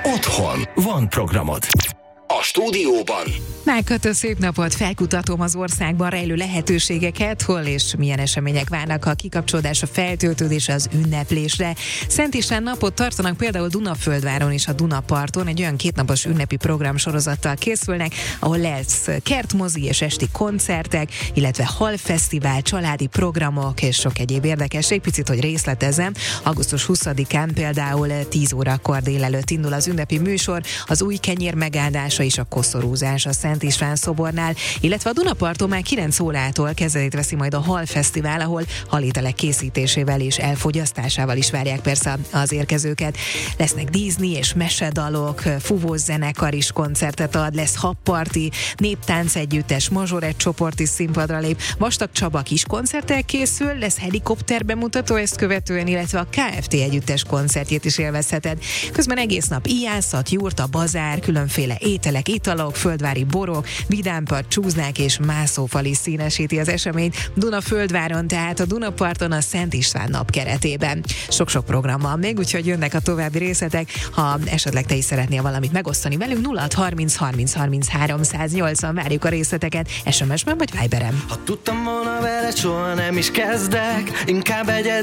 Otthon van programod. A stúdióban Megkötő szép napot, felkutatom az országban rejlő lehetőségeket, hol és milyen események várnak a kikapcsolódás, a feltöltődés, az ünneplésre. Szent István napot tartanak például Dunaföldváron és a Dunaparton, egy olyan kétnapos ünnepi programsorozattal készülnek, ahol lesz kertmozi és esti koncertek, illetve halfesztivál, családi programok és sok egyéb érdekesség. Picit, hogy részletezem, augusztus 20-án például 10 órakor délelőtt indul az ünnepi műsor, az új kenyér megáldása és a koszorúzás a Szent István szobornál, illetve a Dunaparton már 9 órától kezdetét veszi majd a halfesztivál, ahol halételek készítésével és elfogyasztásával is várják persze az érkezőket. Lesznek Disney és mesedalok, fúvós zenekar is koncertet ad, lesz habparti, néptánc együttes, mazsorett csoport is színpadra lép, Vastag Csaba kis koncerttel készül, lesz helikopter bemutató ezt követően, illetve a KFT együttes koncertjét is élvezheted. Közben egész nap ijászat, jurta, bazár, különféle ételek, italok, földvári borok, vidámpad, csúznák és mászófal is színesíti az eseményt Dunaföldváron, tehát a Dunaparton a Szent István nap keretében. Sok-sok program van még, úgyhogy jönnek a további részletek. Ha esetleg te is szeretnél valamit megosztani velünk, 0630 30 30 380, várjuk a részleteket SMS-ben vagy Viberen. Ha tudtam volna veled, soha nem is kezdek, inkább egyedül